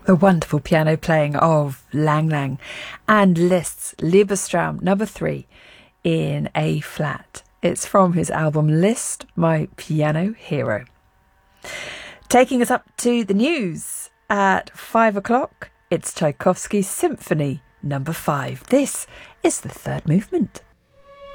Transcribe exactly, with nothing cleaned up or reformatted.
The wonderful piano playing of Lang Lang and Liszt's Liebestraum number three in A flat. It's from his album Liszt, My Piano Hero. Taking us up to the news at five o'clock, it's Tchaikovsky's Symphony number five. This is the third movement.